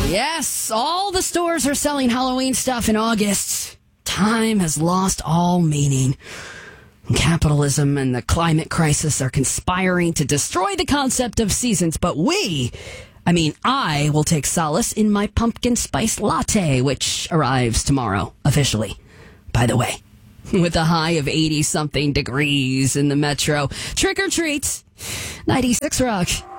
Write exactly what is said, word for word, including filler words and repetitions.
Yes, all the stores are selling Halloween stuff in August. Time has lost all meaning. Capitalism and the climate crisis are conspiring to destroy the concept of seasons, but we, I mean, I will take solace in my pumpkin spice latte, which arrives tomorrow, officially, by the way, with a high of eighty-something degrees in the metro. Trick or treat, ninety-six Rock.